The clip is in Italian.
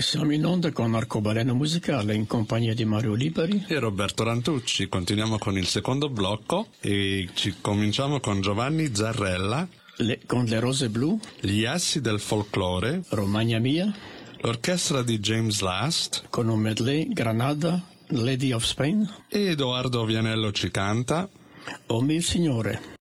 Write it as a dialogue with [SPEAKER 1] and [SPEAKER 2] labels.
[SPEAKER 1] Siamo in onda con Arcobaleno Musicale in compagnia di Mario Liberi
[SPEAKER 2] e Roberto Rantucci. Continuiamo con il secondo blocco e cominciamo con Giovanni Zarrella,
[SPEAKER 1] con Le Rose Blu,
[SPEAKER 2] Gli Assi del Folklore,
[SPEAKER 1] Romagna Mia,
[SPEAKER 2] l'orchestra di James Last,
[SPEAKER 1] con un medley Granada, Lady of Spain
[SPEAKER 2] e Edoardo Vianello ci canta
[SPEAKER 1] O mio Signore.